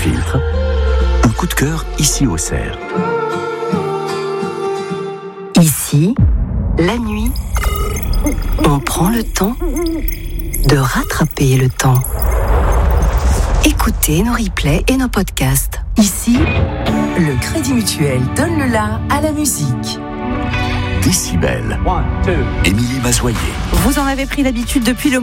Filtre, un coup de cœur ici au Cerf. Ici, la nuit, on prend le temps de rattraper le temps. Écoutez nos replays et nos podcasts. Ici, le Crédit Mutuel donne le la à la musique. Décibel. Émilie Mazoyer. Vous en avez pris l'habitude depuis le